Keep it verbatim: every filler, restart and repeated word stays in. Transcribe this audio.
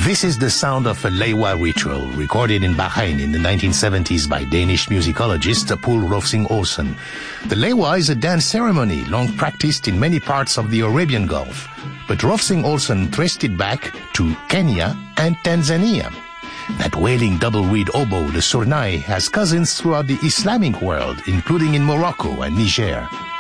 This is the sound of a Lewa ritual recorded in Bahrain in the nineteen seventies by Danish musicologist Poul Rovsing Olsen. The Lewa is a dance ceremony long practiced in many parts of the Arabian Gulf, but Rovsing Olsen traced it back to Kenya and Tanzania. That wailing double-reed oboe, the surnai, has cousins throughout the Islamic world, including in Morocco and Niger.